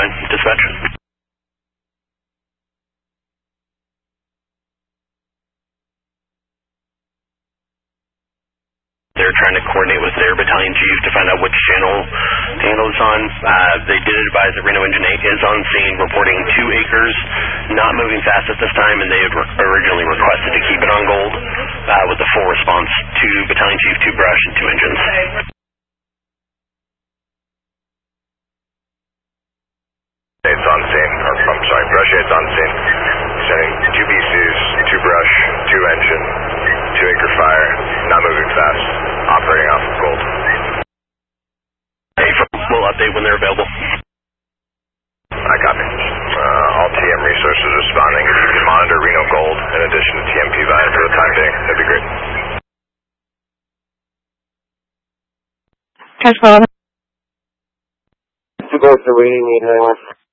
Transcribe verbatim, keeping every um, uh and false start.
fine. Dispatch. They're trying to coordinate with their battalion chief to find out which channel to handle this on. Uh, they did advise that Reno Engine eight is on scene, reporting two acres, not moving fast at this time, and they had re originally requested to keep it on gold uh, with the full response to battalion chief, two brush, and two engines. It's on scene, or I'm sorry, brush eight's on scene. Sending two B Cs, two brush, two engine, two acre fire, not moving fast, operating off of gold. Hey, we'll update when they're available. I copy. Uh, all T M resources responding. If you can monitor Reno Gold in addition to T M P Vine for the time being, that'd be great. Cash flow. Two goals for waiting, eight nine one.